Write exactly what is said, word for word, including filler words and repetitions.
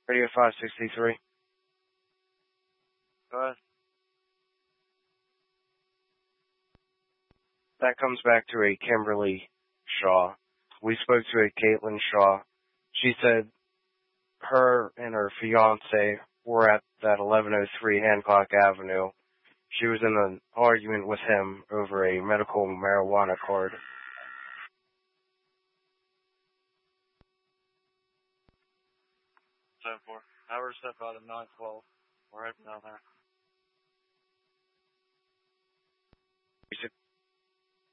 Radio five sixty-three. Go ahead. That comes back to a Kimberly Shaw. We spoke to a Caitlin Shaw. She said her and her fiance were at that eleven oh three Hancock Avenue. She was in an argument with him over a medical marijuana card. seven four. Hour step out at nine twelve. We're right down there.